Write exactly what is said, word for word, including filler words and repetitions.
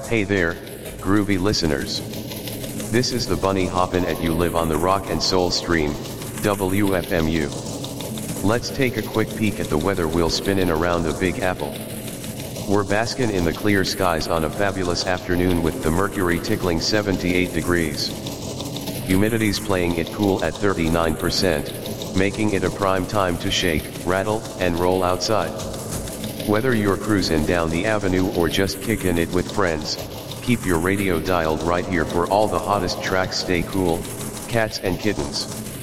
Hey there, groovy listeners. This is the Bunny Hoppin' at You Live on the Rock and Soul Stream, W F M U. Let's take a quick peek at the weather wheel spinning around the Big Apple. We're basking in the clear skies on a fabulous afternoon with the mercury tickling seventy-eight degrees. Humidity's playing it cool at thirty-nine percent, making it a prime time to shake, rattle, and roll outside. Whether you're cruising down the avenue or just kicking it with friends, keep your radio dialed right here for all the hottest tracks. Stay cool, cats and kittens.